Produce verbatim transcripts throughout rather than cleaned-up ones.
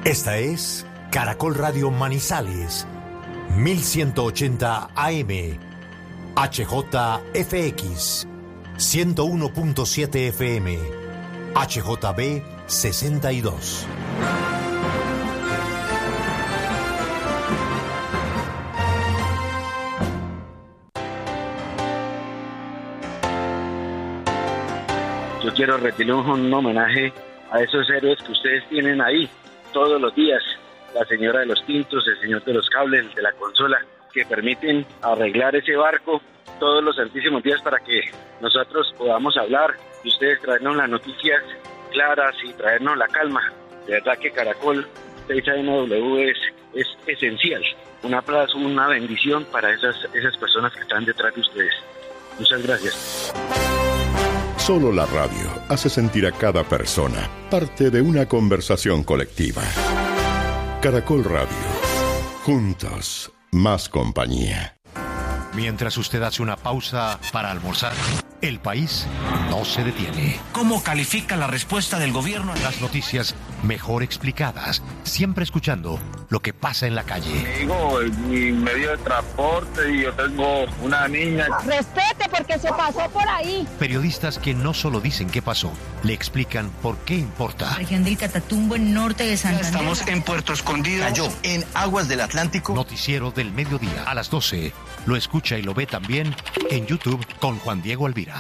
Esta es Caracol Radio Manizales, mil ciento ochenta A M, H J F X, ciento uno punto siete F M, H J B sesenta y dos. Yo quiero rendirle un homenaje a esos héroes que ustedes tienen ahí todos los días, la señora de los tintos, el señor de los cables, el de la consola, que permiten arreglar ese barco todos los santísimos días para que nosotros podamos hablar y ustedes traernos las noticias claras y traernos la calma. De verdad que Caracol seis A M W es, es esencial. Un aplauso, una bendición para esas, esas personas que están detrás de ustedes. Muchas gracias. Solo la radio hace sentir a cada persona parte de una conversación colectiva. Caracol Radio. Juntos, más compañía. Mientras usted hace una pausa para almorzar, el país no se detiene. ¿Cómo califica la respuesta del gobierno? Las noticias mejor explicadas, siempre escuchando lo que pasa en la calle. Digo, mi medio de transporte y yo tengo una niña. Respete porque se pasó por ahí. Periodistas que no solo dicen qué pasó, le explican por qué importa. Región del Catatumbo, en norte de Santander. Estamos en Puerto Escondido. Cayó en aguas del Atlántico. Noticiero del mediodía a las doce. Lo escucha y lo ve también en YouTube con Juan Diego Alvira.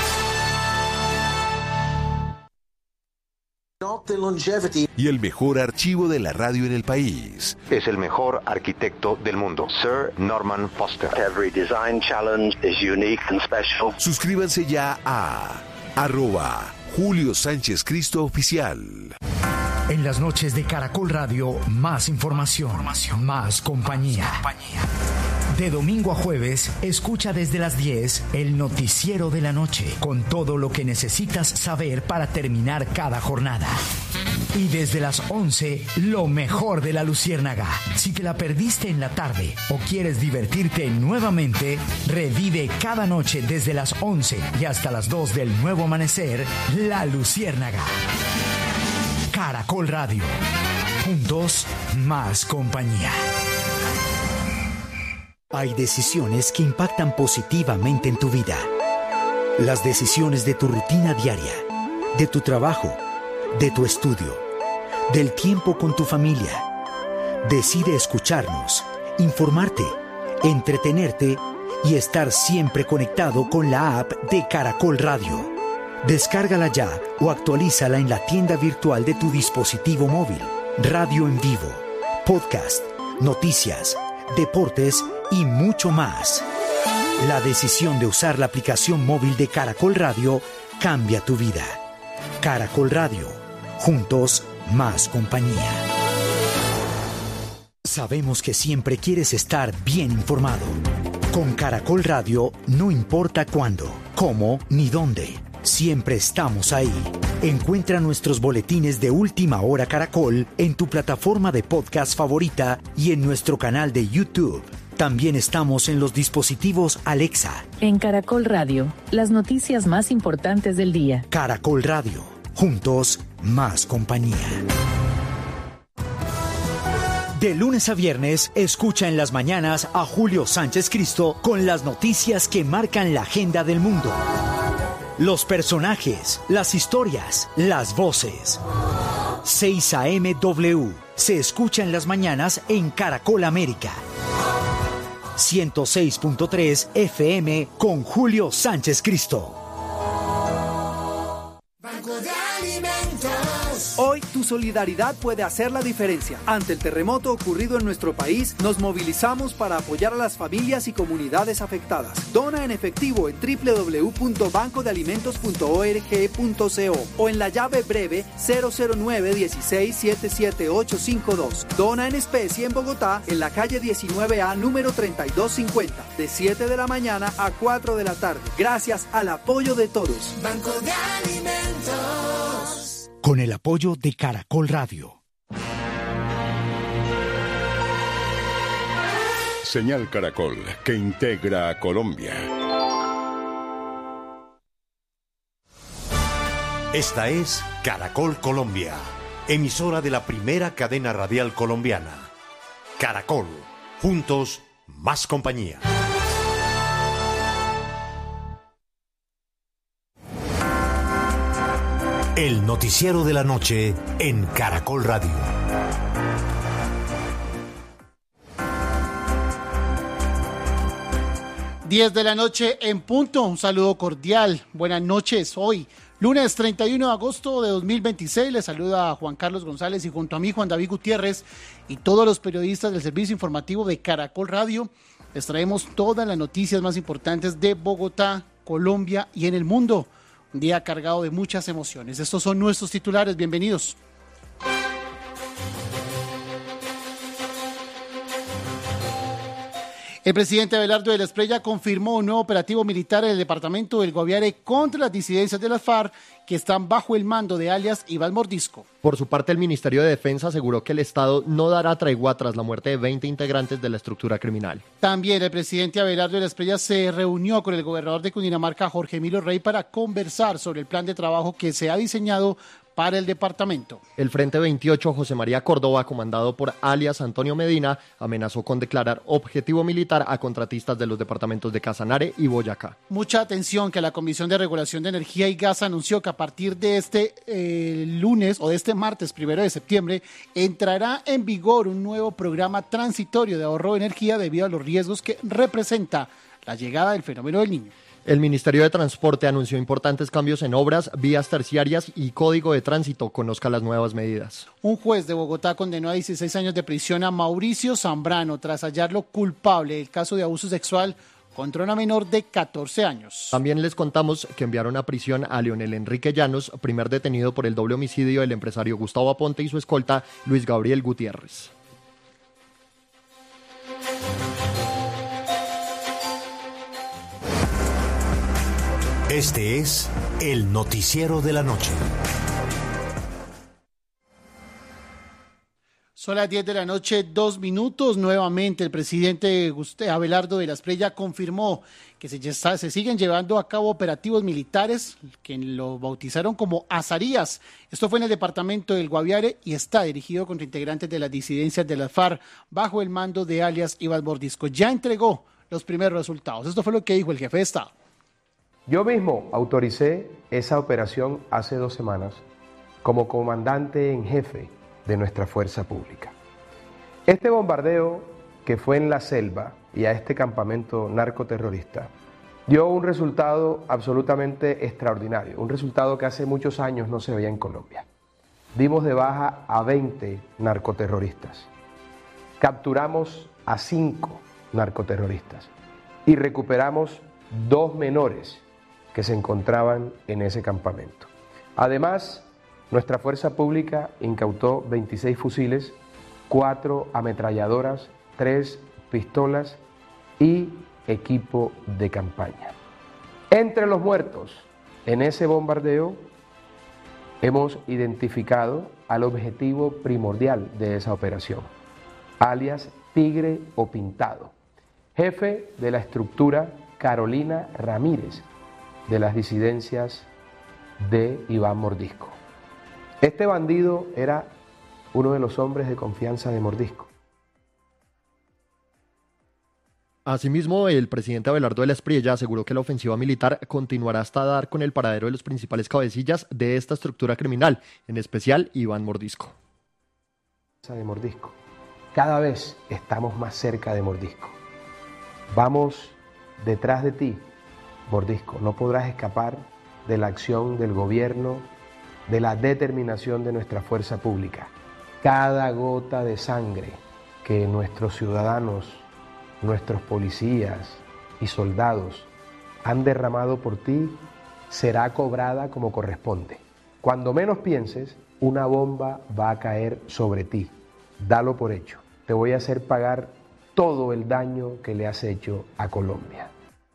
Y el mejor archivo de la radio en el país. Es el mejor arquitecto del mundo, Sir Norman Foster. Every design challenge is unique and special. Suscríbanse ya a arroba Julio Sánchez Cristo Oficial. En las noches de Caracol Radio, más información, información. Más compañía. Más compañía. De domingo a jueves, escucha desde las diez el noticiero de la noche, con todo lo que necesitas saber para terminar cada jornada. Y desde las once, lo mejor de la Luciérnaga. Si te la perdiste en la tarde o quieres divertirte nuevamente, revive cada noche desde las once y hasta las dos del nuevo amanecer, La Luciérnaga. Caracol Radio. Juntos, más compañía. Hay decisiones que impactan positivamente en tu vida. Las decisiones de tu rutina diaria, de tu trabajo, de tu estudio, del tiempo con tu familia. Decide escucharnos, informarte, entretenerte y estar siempre conectado con la app de Caracol Radio. Descárgala ya o actualízala en la tienda virtual de tu dispositivo móvil. Radio en vivo, podcast, noticias, deportes y mucho más. La decisión de usar la aplicación móvil de Caracol Radio cambia tu vida. Caracol Radio. Juntos, más compañía. Sabemos que siempre quieres estar bien informado. Con Caracol Radio no importa cuándo, cómo ni dónde. Siempre estamos ahí. Encuentra nuestros boletines de Última Hora Caracol en tu plataforma de podcast favorita y en nuestro canal de YouTube. También estamos en los dispositivos Alexa. En Caracol Radio, las noticias más importantes del día. Caracol Radio. Juntos, más compañía. De lunes a viernes, escucha en las mañanas a Julio Sánchez Cristo con las noticias que marcan la agenda del mundo. Los personajes, las historias, las voces. seis A M W se escucha en las mañanas en Caracol América. ciento seis punto tres F M con Julio Sánchez Cristo. Banco de Alimentos. Hoy tu solidaridad puede hacer la diferencia. Ante el terremoto ocurrido en nuestro país, nos movilizamos para apoyar a las familias y comunidades afectadas. Dona en efectivo en doble u doble u doble u punto banco de alimentos punto org punto co o en la llave breve cero cero nueve dieciséis setenta y siete ochocientos cincuenta y dos. Dona en especie en Bogotá, en la calle diecinueve A número treinta y dos cincuenta, de siete de la mañana a cuatro de la tarde. Gracias al apoyo de todos. Banco de Alimentos. Con el apoyo de Caracol Radio. Señal Caracol, que integra a Colombia. Esta es Caracol Colombia. emisora de la primera cadena radial colombiana. Caracol, juntos, más compañía. El noticiero de la noche en Caracol Radio. diez de la noche en punto. Un saludo cordial. Buenas noches. Hoy, lunes treinta y uno de agosto de dos mil veintiséis, les saluda a Juan Carlos González y junto a mí Juan David Gutiérrez y todos los periodistas del servicio informativo de Caracol Radio. Les traemos todas las noticias más importantes de Bogotá, Colombia y en el mundo. Un día cargado de muchas emociones. Estos son nuestros titulares. Bienvenidos. El presidente Abelardo de la Espriella confirmó un nuevo operativo militar en el departamento del Guaviare contra las disidencias de las FARC que están bajo el mando de alias Iván Mordisco. Por su parte, el Ministerio de Defensa aseguró que el Estado no dará tregua tras la muerte de veinte integrantes de la estructura criminal. También el presidente Abelardo de la Espriella se reunió con el gobernador de Cundinamarca, Jorge Emilio Rey, para conversar sobre el plan de trabajo que se ha diseñado para el departamento. El Frente veintiocho, José María Córdoba, comandado por alias Antonio Medina, amenazó con declarar objetivo militar a contratistas de los departamentos de Casanare y Boyacá. Mucha atención, que la Comisión de Regulación de Energía y Gas anunció que a partir de este eh, lunes o de este martes primero de septiembre entrará en vigor un nuevo programa transitorio de ahorro de energía debido a los riesgos que representa la llegada del fenómeno del Niño. El Ministerio de Transporte anunció importantes cambios en obras, vías terciarias y código de tránsito. Conozca las nuevas medidas. Un juez de Bogotá condenó a dieciséis años de prisión a Mauricio Zambrano tras hallarlo culpable del caso de abuso sexual contra una menor de catorce años. También les contamos que enviaron a prisión a Leonel Enrique Llanos, primer detenido por el doble homicidio del empresario Gustavo Aponte y su escolta Luis Gabriel Gutiérrez. Este es el noticiero de la noche. Son las diez de la noche, dos minutos. Nuevamente el presidente Abelardo de la Espriella confirmó que se, está, se siguen llevando a cabo operativos militares que lo bautizaron como Azarías. Esto fue en el departamento del Guaviare y está dirigido contra integrantes de las disidencias de las FARC bajo el mando de alias Iván Mordisco. Ya entregó los primeros resultados. Esto fue lo que dijo el jefe de Estado. Yo mismo autoricé esa operación hace dos semanas como comandante en jefe de nuestra fuerza pública. Este bombardeo que fue en la selva y a este campamento narcoterrorista dio un resultado absolutamente extraordinario, un resultado que hace muchos años no se veía en Colombia. Dimos de baja a veinte narcoterroristas, capturamos a cinco narcoterroristas y recuperamos dos menores que se encontraban en ese campamento. Además, nuestra fuerza pública incautó veintiséis fusiles, cuatro ametralladoras, tres pistolas y equipo de campaña. Entre los muertos en ese bombardeo hemos identificado al objetivo primordial de esa operación, alias Tigre o Pintado, jefe de la estructura Carolina Ramírez, de las disidencias de Iván Mordisco. Este bandido era uno de los hombres de confianza de Mordisco. Asimismo, el presidente Abelardo de la Espriella aseguró que la ofensiva militar continuará hasta dar con el paradero de los principales cabecillas de esta estructura criminal, en especial Iván Mordisco. De Mordisco. Cada vez estamos más cerca de Mordisco. Vamos detrás de ti, Mordisco. No podrás escapar de la acción del gobierno, de la determinación de nuestra fuerza pública. Cada gota de sangre que nuestros ciudadanos, nuestros policías y soldados han derramado por ti será cobrada como corresponde. Cuando menos pienses, una bomba va a caer sobre ti. Dalo por hecho. Te voy a hacer pagar todo el daño que le has hecho a Colombia.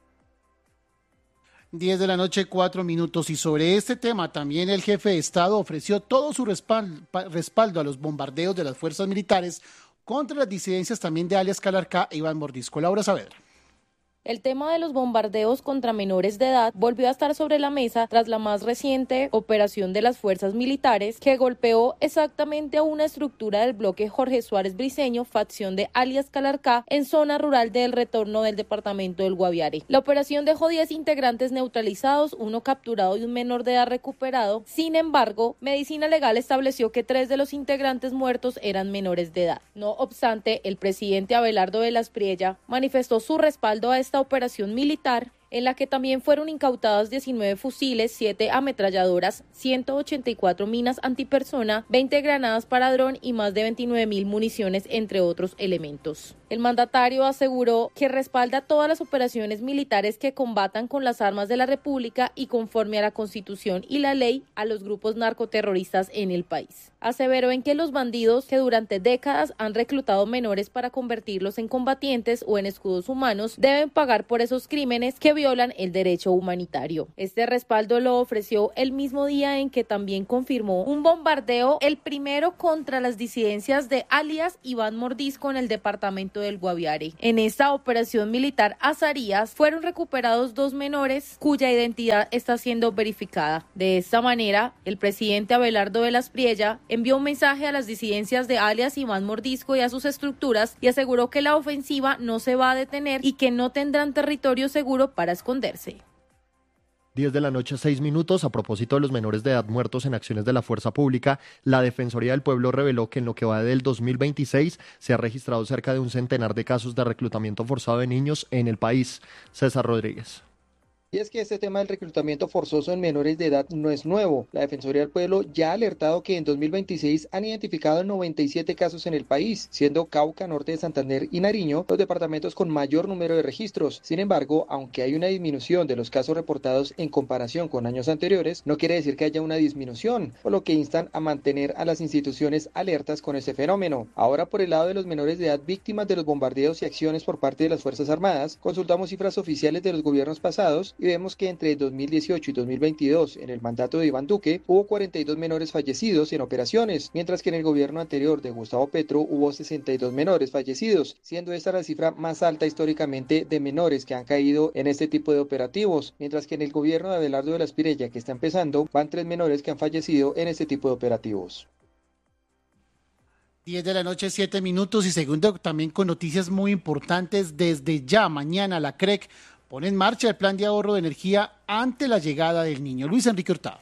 diez de la noche, cuatro minutos. Y sobre este tema también el jefe de Estado ofreció todo su respaldo a los bombardeos de las fuerzas militares contra las disidencias también de alias Calarcá e Iván Mordisco. Laura Saavedra. El tema de los bombardeos contra menores de edad volvió a estar sobre la mesa tras la más reciente operación de las fuerzas militares que golpeó exactamente a una estructura del bloque Jorge Suárez Briceño, facción de alias Calarcá, en zona rural del Retorno del departamento del Guaviare. La operación dejó diez integrantes neutralizados, uno capturado y un menor de edad recuperado. Sin embargo, Medicina Legal estableció que tres de los integrantes muertos eran menores de edad. No obstante, el presidente Abelardo de la Espriella manifestó su respaldo a esta operación militar, en la que también fueron incautadas diecinueve fusiles, siete ametralladoras, ciento ochenta y cuatro minas antipersona, veinte granadas para dron y más de veintinueve mil municiones, entre otros elementos. El mandatario aseguró que respalda todas las operaciones militares que combatan con las armas de la República y conforme a la Constitución y la ley a los grupos narcoterroristas en el país. Aseveró en que los bandidos que durante décadas han reclutado menores para convertirlos en combatientes o en escudos humanos deben pagar por esos crímenes que violan el derecho humanitario. Este respaldo lo ofreció el mismo día en que también confirmó un bombardeo, el primero contra las disidencias de alias Iván Mordisco en el departamento del Guaviare. En esta operación militar Azarías fueron recuperados dos menores cuya identidad está siendo verificada. De esta manera, el presidente Abelardo de la Espriella envió un mensaje a las disidencias de alias Iván Mordisco y a sus estructuras y aseguró que la ofensiva no se va a detener y que no tendrán territorio seguro para esconderse. diez de la noche, seis minutos. A propósito de los menores de edad muertos en acciones de la fuerza pública, la Defensoría del Pueblo reveló que en lo que va del dos mil veintiséis se ha registrado cerca de un centenar de casos de reclutamiento forzado de niños en el país. César Rodríguez. Y es que este tema del reclutamiento forzoso en menores de edad no es nuevo. La Defensoría del Pueblo ya ha alertado que en dos mil veintiséis han identificado noventa y siete casos en el país, siendo Cauca, Norte de Santander y Nariño los departamentos con mayor número de registros. Sin embargo, aunque hay una disminución de los casos reportados en comparación con años anteriores, no quiere decir que haya una disminución, por lo que instan a mantener a las instituciones alertas con este fenómeno. Ahora, por el lado de los menores de edad víctimas de los bombardeos y acciones por parte de las Fuerzas Armadas, consultamos cifras oficiales de los gobiernos pasados y vemos que entre dos mil dieciocho y dos mil veintidós, en el mandato de Iván Duque, hubo cuarenta y dos menores fallecidos en operaciones, mientras que en el gobierno anterior de Gustavo Petro hubo sesenta y dos menores fallecidos, siendo esta la cifra más alta históricamente de menores que han caído en este tipo de operativos, mientras que en el gobierno de Abelardo de la Espriella, que está empezando, van tres menores que han fallecido en este tipo de operativos. diez de la noche, siete minutos, y segundo, también con noticias muy importantes. Desde ya, mañana, la C R E C pone en marcha el plan de ahorro de energía ante la llegada del niño. Luis Enrique Hurtado.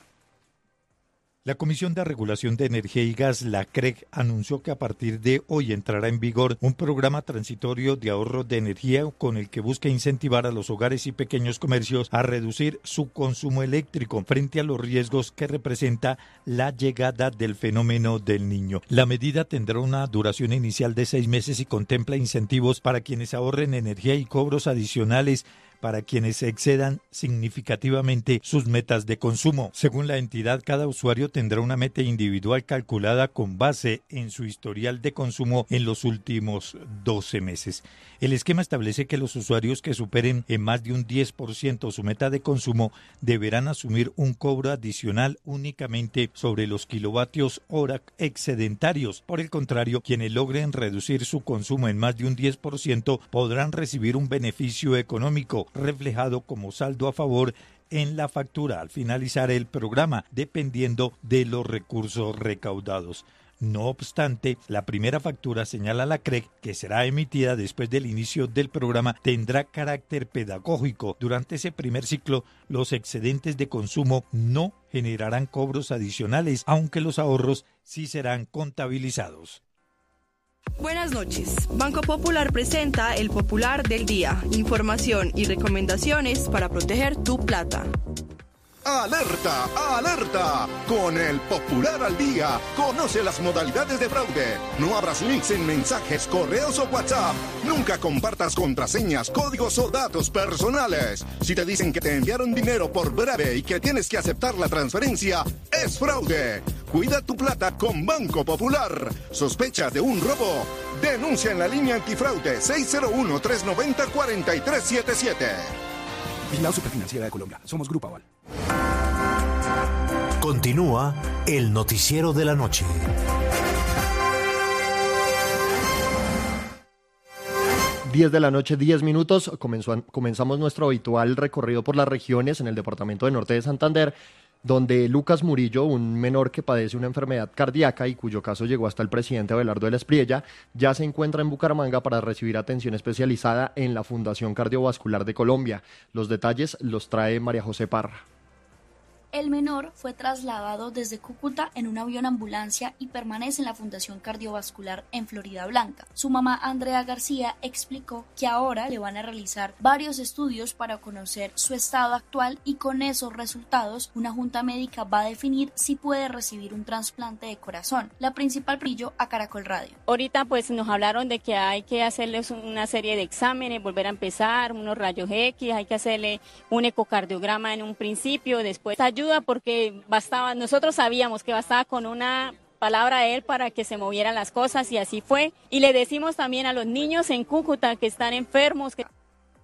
La Comisión de Regulación de Energía y Gas, la C R E G, anunció que a partir de hoy entrará en vigor un programa transitorio de ahorro de energía con el que busca incentivar a los hogares y pequeños comercios a reducir su consumo eléctrico frente a los riesgos que representa la llegada del fenómeno del niño. La medida tendrá una duración inicial de seis meses y contempla incentivos para quienes ahorren energía y cobros adicionales para quienes excedan significativamente sus metas de consumo. Según la entidad, cada usuario tendrá una meta individual calculada con base en su historial de consumo en los últimos doce meses. El esquema establece que los usuarios que superen en más de un diez por ciento su meta de consumo deberán asumir un cobro adicional únicamente sobre los kilovatios hora excedentarios. Por el contrario, quienes logren reducir su consumo en más de un diez por ciento podrán recibir un beneficio económico reflejado como saldo a favor en la factura al finalizar el programa, dependiendo de los recursos recaudados. No obstante, la primera factura, señala la C R E C, que será emitida después del inicio del programa, tendrá carácter pedagógico. Durante ese primer ciclo, los excedentes de consumo no generarán cobros adicionales, aunque los ahorros sí serán contabilizados. Buenas noches. Banco Popular presenta el Popular del Día. Información y recomendaciones para proteger tu plata. ¡Alerta! ¡Alerta! Con el Popular al Día, conoce las modalidades de fraude. No abras links en mensajes, correos o WhatsApp. Nunca compartas contraseñas, códigos o datos personales. Si te dicen que te enviaron dinero por breve y que tienes que aceptar la transferencia, es fraude. Cuida tu plata con Banco Popular. ¿Sospechas de un robo? Denuncia en la línea antifraude seis cero uno, tres nueve cero, cuatro tres siete siete. Vigilado Superfinanciera de Colombia. Somos Grupo Aval. Continúa el noticiero de la noche. diez de la noche, diez minutos, comenzó, comenzamos nuestro habitual recorrido por las regiones en el departamento de Norte de Santander, donde Lucas Murillo, un menor que padece una enfermedad cardíaca y cuyo caso llegó hasta el presidente Abelardo de la Espriella, ya se encuentra en Bucaramanga para recibir atención especializada en la Fundación Cardiovascular de Colombia. Los detalles los trae María José Parra. El menor fue trasladado desde Cúcuta en un avión ambulancia y permanece en la Fundación Cardiovascular en Florida Blanca. Su mamá, Andrea García, explicó que ahora le van a realizar varios estudios para conocer su estado actual y con esos resultados una junta médica va a definir si puede recibir un trasplante de corazón. La principal brillo a Caracol Radio. Ahorita pues nos hablaron de que hay que hacerles una serie de exámenes, volver a empezar, unos rayos X, hay que hacerle un ecocardiograma en un principio, después ayuda porque bastaba, nosotros sabíamos que bastaba con una palabra de él para que se movieran las cosas y así fue. Y le decimos también a los niños en Cúcuta que están enfermos. Que...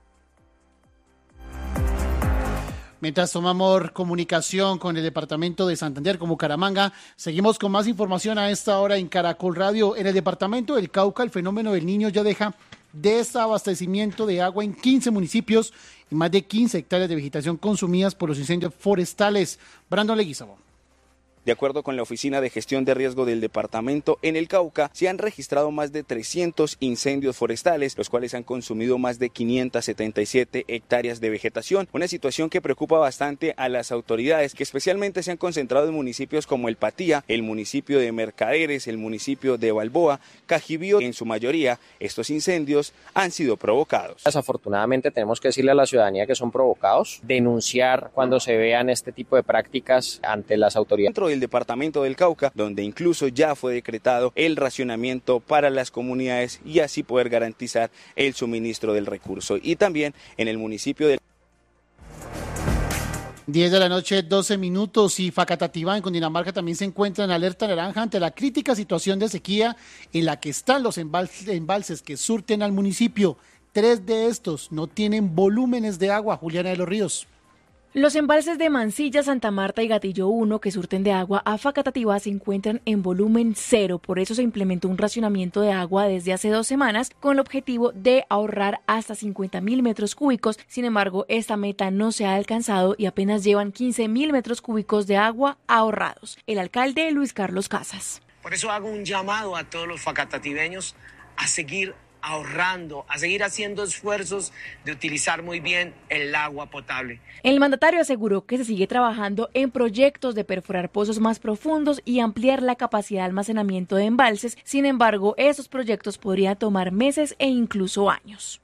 Mientras tomamos comunicación con el departamento de Santander, con Bucaramanga, seguimos con más información a esta hora en Caracol Radio. En el departamento del Cauca, el fenómeno del Niño ya deja desabastecimiento de agua en quince municipios y más de quince hectáreas de vegetación consumidas por los incendios forestales. Brandon Leguizamo. De acuerdo con la Oficina de Gestión de Riesgo del Departamento, en el Cauca se han registrado más de trescientos incendios forestales, los cuales han consumido más de quinientas setenta y siete hectáreas de vegetación, una situación que preocupa bastante a las autoridades, que especialmente se han concentrado en municipios como El Patía, el municipio de Mercaderes, el municipio de Balboa, Cajibío. En su mayoría, estos incendios han sido provocados. Desafortunadamente tenemos que decirle a la ciudadanía que son provocados, denunciar cuando se vean este tipo de prácticas ante las autoridades. Dentro del departamento del Cauca, donde incluso ya fue decretado el racionamiento para las comunidades y así poder garantizar el suministro del recurso. Y también en el municipio de diez de la noche, doce minutos, y Facatativá en Cundinamarca también se encuentra en alerta naranja ante la crítica situación de sequía en la que están los embalses, embalses que surten al municipio. Tres de estos no tienen volúmenes de agua. Juliana de los Ríos. Los embalses de Mansilla, Santa Marta y Gatillo uno que surten de agua a Facatativá se encuentran en volumen cero. Por eso se implementó un racionamiento de agua desde hace dos semanas con el objetivo de ahorrar hasta cincuenta mil metros cúbicos. Sin embargo, esta meta no se ha alcanzado y apenas llevan quince mil metros cúbicos de agua ahorrados. El alcalde Luis Carlos Casas. Por eso hago un llamado a todos los facatativeños a seguir ahorrando, a seguir haciendo esfuerzos de utilizar muy bien el agua potable. El mandatario aseguró que se sigue trabajando en proyectos de perforar pozos más profundos y ampliar la capacidad de almacenamiento de embalses. Sin embargo, esos proyectos podrían tomar meses e incluso años.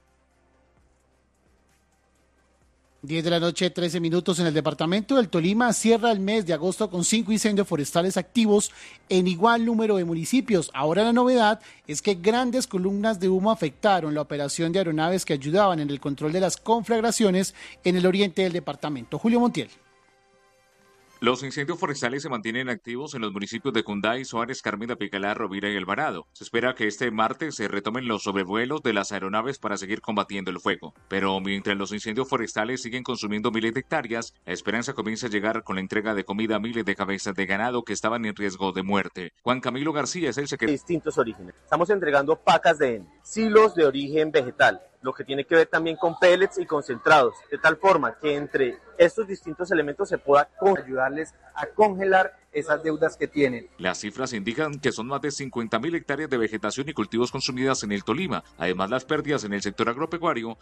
diez de la noche, trece minutos. En el departamento del Tolima cierra el mes de agosto con cinco incendios forestales activos en igual número de municipios. Ahora la novedad es que grandes columnas de humo afectaron la operación de aeronaves que ayudaban en el control de las conflagraciones en el oriente del departamento. Julio Montiel. Los incendios forestales se mantienen activos en los municipios de Cunday, Suárez, Carmen, Apicalá, Rovira y Alvarado. Se espera que este martes se retomen los sobrevuelos de las aeronaves para seguir combatiendo el fuego. Pero mientras los incendios forestales siguen consumiendo miles de hectáreas, la esperanza comienza a llegar con la entrega de comida a miles de cabezas de ganado que estaban en riesgo de muerte. Juan Camilo García es el secretario. Distintos orígenes. Estamos entregando pacas de heno, silos de origen vegetal, lo que tiene que ver también con pellets y concentrados, de tal forma que entre estos distintos elementos se pueda ayudarles a congelar esas deudas que tienen. Las cifras indican que son más de cincuenta mil hectáreas de vegetación y cultivos consumidas en el Tolima. Además, las pérdidas en el sector agropecuario.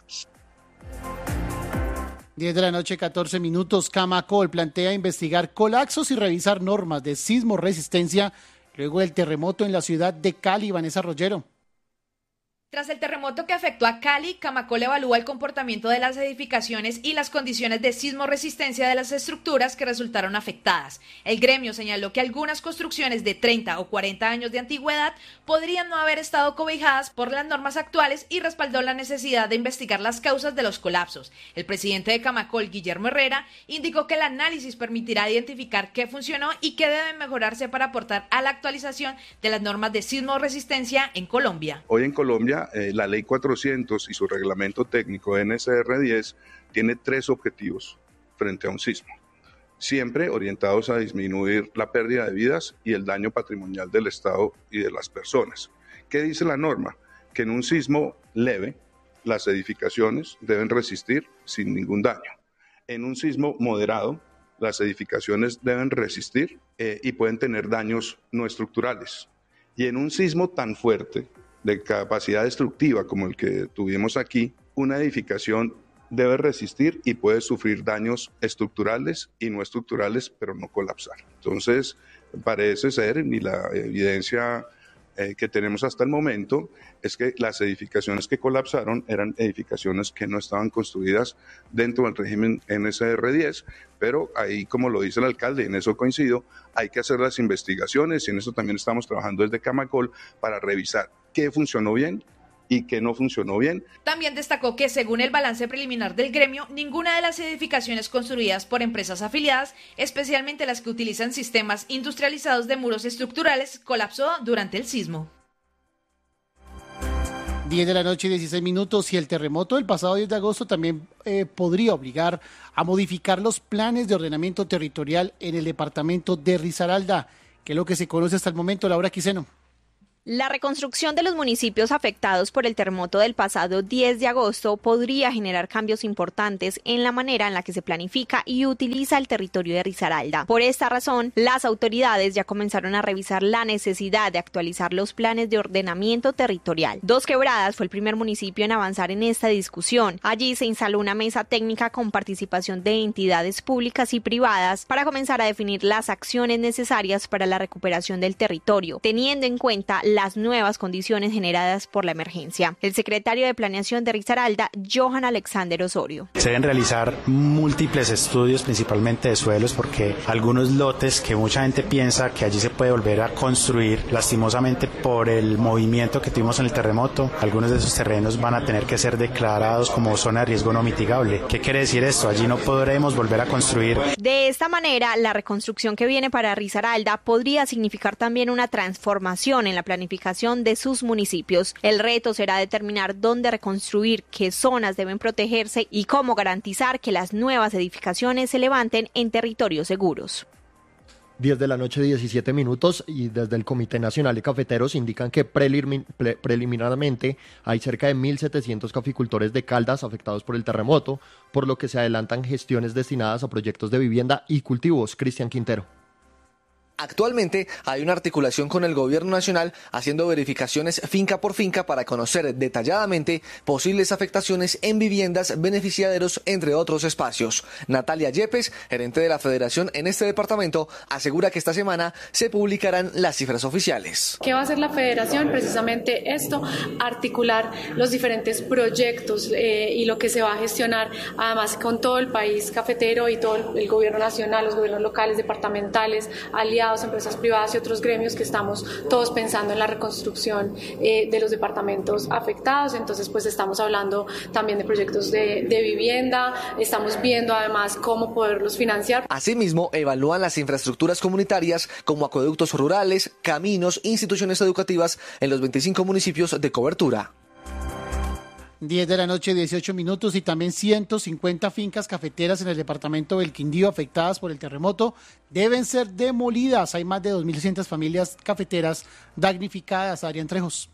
diez de la noche, catorce minutos. Camacol plantea investigar colapsos y revisar normas de sismo resistencia luego del terremoto en la ciudad de Cali. Vanessa Rollero. Tras el terremoto que afectó a Cali, Camacol evalúa el comportamiento de las edificaciones y las condiciones de sismo-resistencia de las estructuras que resultaron afectadas. El gremio señaló que algunas construcciones de treinta o cuarenta años de antigüedad podrían no haber estado cobijadas por las normas actuales y respaldó la necesidad de investigar las causas de los colapsos. El presidente de Camacol, Guillermo Herrera, indicó que el análisis permitirá identificar qué funcionó y qué debe mejorarse para aportar a la actualización de las normas de sismo-resistencia en Colombia. Hoy en Colombia, Eh, la ley cuatrocientos y su reglamento técnico N S R diez tiene tres objetivos frente a un sismo, siempre orientados a disminuir la pérdida de vidas y el daño patrimonial del Estado y de las personas. ¿Qué dice la norma? que en un sismo leve las edificaciones deben resistir sin ningún daño. En un sismo moderado, las edificaciones deben resistir eh, y pueden tener daños no estructurales. Y en un sismo tan fuerte, de capacidad destructiva como el que tuvimos aquí, una edificación debe resistir y puede sufrir daños estructurales y no estructurales, pero no colapsar. Entonces, parece ser, y la evidencia eh, que tenemos hasta el momento, es que las edificaciones que colapsaron eran edificaciones que no estaban construidas dentro del régimen N S R diez, pero ahí, como lo dice el alcalde, y en eso coincido, hay que hacer las investigaciones y en eso también estamos trabajando desde Camacol para revisar qué funcionó bien y qué no funcionó bien. También destacó que según el balance preliminar del gremio, ninguna de las edificaciones construidas por empresas afiliadas, especialmente las que utilizan sistemas industrializados de muros estructurales, colapsó durante el sismo. diez de la noche, dieciséis minutos, y el terremoto del pasado diez de agosto también eh, podría obligar a modificar los planes de ordenamiento territorial en el departamento de Risaralda, que es lo que se conoce hasta el momento. Laura Quiseno. La reconstrucción de los municipios afectados por el terremoto del pasado diez de agosto podría generar cambios importantes en la manera en la que se planifica y utiliza el territorio de Risaralda. Por esta razón, las autoridades ya comenzaron a revisar la necesidad de actualizar los planes de ordenamiento territorial. Dos Quebradas fue el primer municipio en avanzar en esta discusión. Allí se instaló una mesa técnica con participación de entidades públicas y privadas para comenzar a definir las acciones necesarias para la recuperación del territorio, teniendo en cuenta la las nuevas condiciones generadas por la emergencia. El secretario de Planeación de Risaralda, Johan Alexander Osorio. Se deben realizar múltiples estudios, principalmente de suelos, porque algunos lotes que mucha gente piensa que allí se puede volver a construir, lastimosamente por el movimiento que tuvimos en el terremoto, algunos de esos terrenos van a tener que ser declarados como zona de riesgo no mitigable. ¿Qué quiere decir esto? Allí no podremos volver a construir. De esta manera, la reconstrucción que viene para Risaralda podría significar también una transformación en la planificación de sus municipios. El reto será determinar dónde reconstruir, qué zonas deben protegerse y cómo garantizar que las nuevas edificaciones se levanten en territorios seguros. diez de la noche, diecisiete minutos, y desde el Comité Nacional de Cafeteros indican que prelim- pre- preliminarmente hay cerca de mil setecientos caficultores de Caldas afectados por el terremoto, por lo que se adelantan gestiones destinadas a proyectos de vivienda y cultivos. Cristian Quintero. Actualmente hay una articulación con el gobierno nacional haciendo verificaciones finca por finca para conocer detalladamente posibles afectaciones en viviendas, beneficiaderos, entre otros espacios. Natalia Yepes, gerente de la federación en este departamento, asegura que esta semana se publicarán las cifras oficiales. ¿Qué va a hacer la federación? Precisamente esto, articular los diferentes proyectos eh, y lo que se va a gestionar, además con todo el país cafetero y todo el, el gobierno nacional, los gobiernos locales, departamentales, aliados, empresas privadas y otros gremios que estamos todos pensando en la reconstrucción eh, de los departamentos afectados. Entonces, pues estamos hablando también de proyectos de, de vivienda, estamos viendo además cómo poderlos financiar. Asimismo, evalúan las infraestructuras comunitarias como acueductos rurales, caminos, instituciones educativas en los veinticinco municipios de cobertura. diez de la noche, dieciocho minutos, y también ciento cincuenta fincas cafeteras en el departamento del Quindío afectadas por el terremoto deben ser demolidas. Hay más de dos mil seiscientas familias cafeteras damnificadas. Adrián Trejos.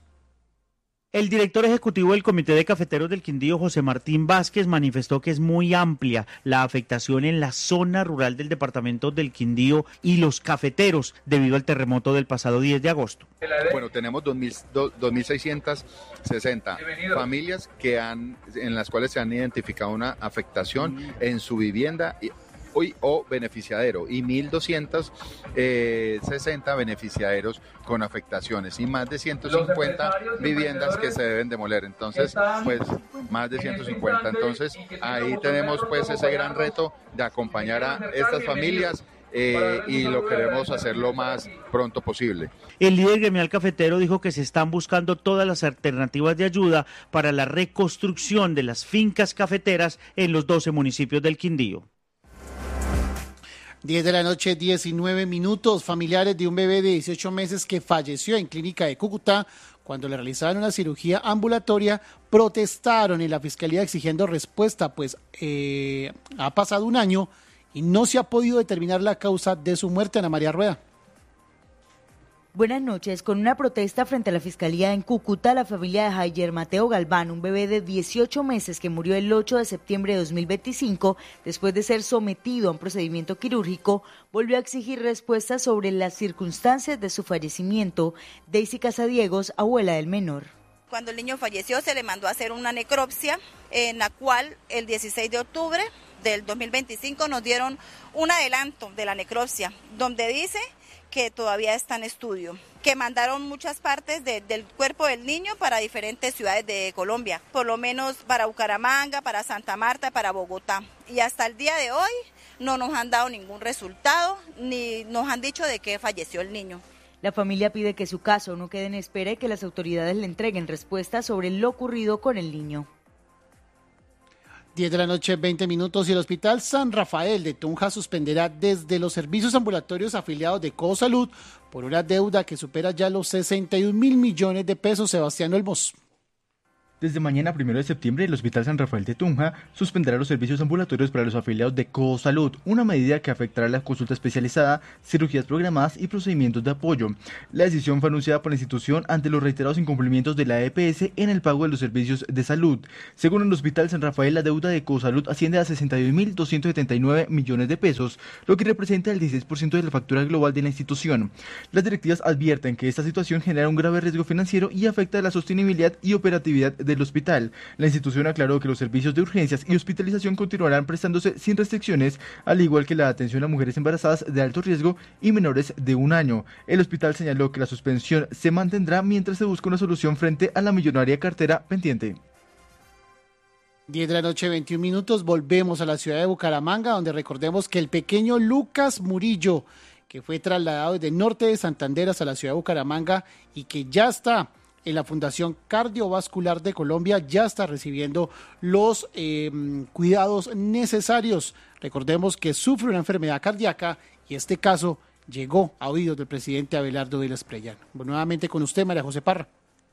El director ejecutivo del Comité de Cafeteros del Quindío, José Martín Vázquez, manifestó que es muy amplia la afectación en la zona rural del departamento del Quindío y los cafeteros debido al terremoto del pasado diez de agosto. Bueno, tenemos dos mil seiscientas sesenta familias que han, en las cuales se han identificado una afectación en su vivienda y hoy o beneficiadero y mil doscientos sesenta beneficiaderos con afectaciones y más de ciento cincuenta viviendas que se deben demoler. Entonces, pues más de ciento cincuenta. Entonces, ahí tenemos pues ese gran reto de acompañar a estas familias eh, y lo queremos hacer lo más pronto posible. El líder gremial cafetero dijo que se están buscando todas las alternativas de ayuda para la reconstrucción de las fincas cafeteras en los doce municipios del Quindío. diez de la noche, diecinueve minutos. Familiares de un bebé de dieciocho meses que falleció en clínica de Cúcuta cuando le realizaban una cirugía ambulatoria protestaron en la fiscalía exigiendo respuesta, pues eh, ha pasado un año y no se ha podido determinar la causa de su muerte. Ana María Rueda. Buenas noches. Con una protesta frente a la Fiscalía en Cúcuta, la familia de Jair Mateo Galván, un bebé de dieciocho meses que murió el ocho de septiembre de dos mil veinticinco, después de ser sometido a un procedimiento quirúrgico, volvió a exigir respuestas sobre las circunstancias de su fallecimiento. Daisy Casadiegos, abuela del menor. Cuando el niño falleció se le mandó a hacer una necropsia, en la cual el dieciséis de octubre del dos mil veinticinco nos dieron un adelanto de la necropsia, donde dice que todavía está en estudio, que mandaron muchas partes de, del cuerpo del niño para diferentes ciudades de Colombia, por lo menos para Bucaramanga, para Santa Marta, para Bogotá. Y hasta el día de hoy no nos han dado ningún resultado, ni nos han dicho de qué falleció el niño. La familia pide que su caso no quede en espera y que las autoridades le entreguen respuestas sobre lo ocurrido con el niño. diez de la noche, veinte minutos, y el Hospital San Rafael de Tunja suspenderá desde los servicios ambulatorios afiliados de Cosalud por una deuda que supera ya los sesenta y un mil millones de pesos. Sebastián Olmos. Desde mañana, primero de septiembre, el Hospital San Rafael de Tunja suspenderá los servicios ambulatorios para los afiliados de Cosalud, una medida que afectará la consulta especializada, cirugías programadas y procedimientos de apoyo. La decisión fue anunciada por la institución ante los reiterados incumplimientos de la E P S en el pago de los servicios de salud. Según el Hospital San Rafael, la deuda de Cosalud asciende a sesenta y un mil doscientos setenta y nueve millones de pesos, lo que representa el dieciséis por ciento de la factura global de la institución. Las directivas advierten que esta situación genera un grave riesgo financiero y afecta la sostenibilidad y operatividad del hospital. La institución aclaró que los servicios de urgencias y hospitalización continuarán prestándose sin restricciones, al igual que la atención a mujeres embarazadas de alto riesgo y menores de un año. El hospital señaló que la suspensión se mantendrá mientras se busca una solución frente a la millonaria cartera pendiente. diez de la noche, veintiún minutos, volvemos a la ciudad de Bucaramanga, donde recordemos que el pequeño Lucas Murillo, que fue trasladado desde el norte de Santander hasta la ciudad de Bucaramanga y que ya está en la Fundación Cardiovascular de Colombia, ya está recibiendo los eh, cuidados necesarios. Recordemos que sufre una enfermedad cardíaca y este caso llegó a oídos del presidente Abelardo Vilas Prellán. Bueno, nuevamente con usted, María José Parra.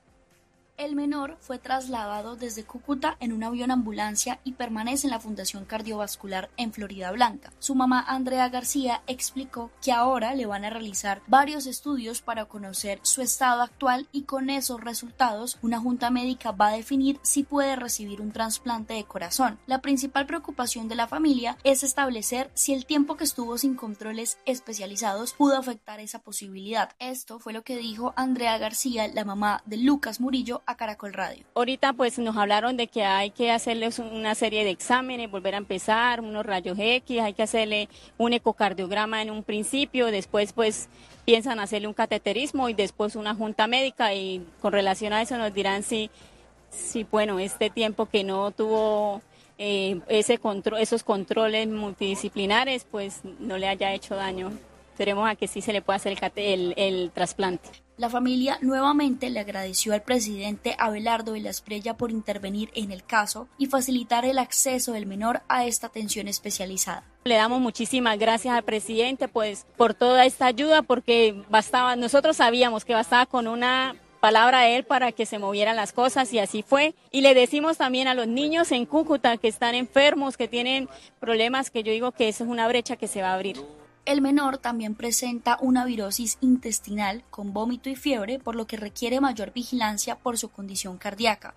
El menor fue trasladado desde Cúcuta en un avión ambulancia y permanece en la Fundación Cardiovascular en Florida Blanca. Su mamá, Andrea García, explicó que ahora le van a realizar varios estudios para conocer su estado actual y con esos resultados una junta médica va a definir si puede recibir un trasplante de corazón. La principal preocupación de la familia es establecer si el tiempo que estuvo sin controles especializados pudo afectar esa posibilidad. Esto fue lo que dijo Andrea García, la mamá de Lucas Murillo, a Caracol Radio. Ahorita pues nos hablaron de que hay que hacerles una serie de exámenes, volver a empezar, unos rayos X, hay que hacerle un ecocardiograma en un principio, después pues piensan hacerle un cateterismo y después una junta médica y con relación a eso nos dirán si, si bueno, este tiempo que no tuvo eh, ese control, esos controles multidisciplinares pues no le haya hecho daño. Esperemos a que sí se le pueda hacer el, el, el trasplante. La familia nuevamente le agradeció al presidente Abelardo Vilas Prellán por intervenir en el caso y facilitar el acceso del menor a esta atención especializada. Le damos muchísimas gracias al presidente pues por toda esta ayuda, porque bastaba, nosotros sabíamos que bastaba con una palabra de él para que se movieran las cosas y así fue. Y le decimos también a los niños en Cúcuta que están enfermos, que tienen problemas, que yo digo que eso es una brecha que se va a abrir. El menor también presenta una virosis intestinal con vómito y fiebre, por lo que requiere mayor vigilancia por su condición cardíaca.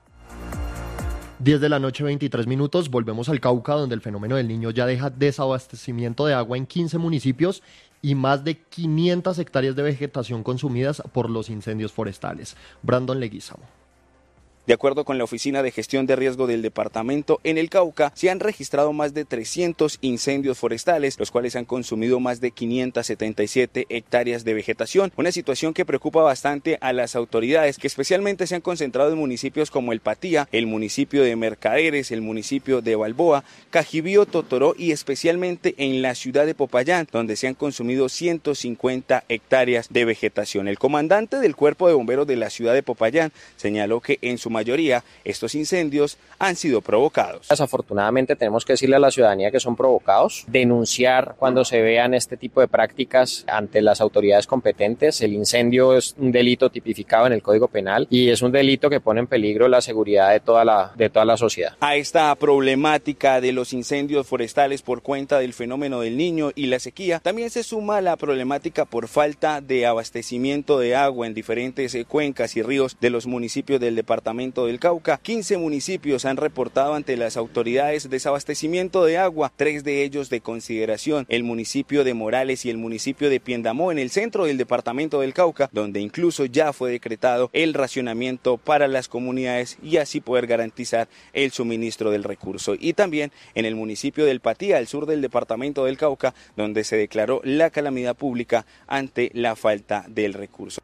diez de la noche, veintitrés minutos, volvemos al Cauca, donde el fenómeno del Niño ya deja desabastecimiento de agua en quince municipios y más de quinientas hectáreas de vegetación consumidas por los incendios forestales. Brandon Leguizamo. De acuerdo con la Oficina de Gestión de Riesgo del Departamento, en el Cauca se han registrado más de trescientos incendios forestales, los cuales han consumido más de quinientas setenta y siete hectáreas de vegetación, una situación que preocupa bastante a las autoridades, que especialmente se han concentrado en municipios como El Patía, el municipio de Mercaderes, el municipio de Balboa, Cajibío, Totoró y especialmente en la ciudad de Popayán, donde se han consumido ciento cincuenta hectáreas de vegetación. El comandante del Cuerpo de Bomberos de la ciudad de Popayán señaló que en su mayoría, estos incendios han sido provocados. Desafortunadamente tenemos que decirle a la ciudadanía que son provocados, denunciar cuando se vean este tipo de prácticas ante las autoridades competentes. El incendio es un delito tipificado en el Código Penal y es un delito que pone en peligro la seguridad de toda la, de toda la sociedad. A esta problemática de los incendios forestales por cuenta del fenómeno del Niño y la sequía, también se suma la problemática por falta de abastecimiento de agua en diferentes cuencas y ríos de los municipios del departamento del Cauca. quince municipios han reportado ante las autoridades desabastecimiento de agua, tres de ellos de consideración, el municipio de Morales y el municipio de Piendamó en el centro del departamento del Cauca, donde incluso ya fue decretado el racionamiento para las comunidades y así poder garantizar el suministro del recurso. Y también en el municipio del Patía, al sur del departamento del Cauca, donde se declaró la calamidad pública ante la falta del recurso.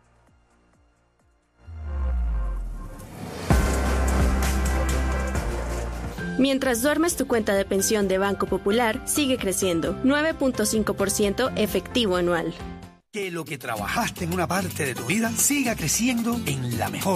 Mientras duermes, tu cuenta de pensión de Banco Popular sigue creciendo, nueve punto cinco por ciento efectivo anual. Que lo que trabajaste en una parte de tu vida siga creciendo en la mejor.